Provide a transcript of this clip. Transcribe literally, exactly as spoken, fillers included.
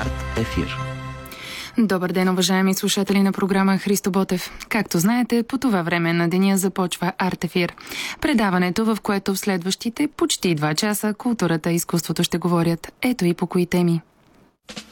Арт Ефир. Добър ден, уважаеми слушатели на програма Христо Ботев. Както знаете, по това време на деня започва Арт Ефир. Предаването, в което в следващите почти два часа културата и изкуството ще говорят. Ето и по кои теми.